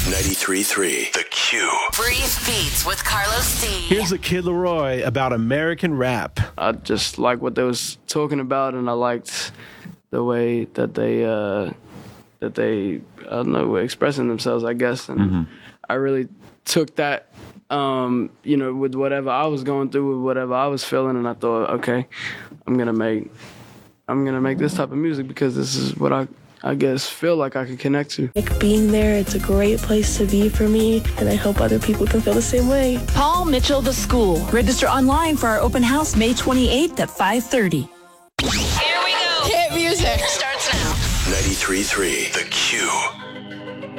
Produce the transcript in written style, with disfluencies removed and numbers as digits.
93.3 The Q. Brief Beats with Carlos D. Here's a Kid Laroi about American rap. I just like what they was talking about, and I liked the way that they I don't know, were expressing themselves, I guess. And I really took that, with whatever I was going through, with whatever I was feeling, and I thought, okay, I'm gonna make this type of music because this is what I guess feel like I could connect to. Like being there, it's a great place to be for me, and I hope other people can feel the same way. Paul Mitchell The School. Register online for our open house May 28th at 5:30. Here we go. Hit music. Starts now. 93.3 The Q.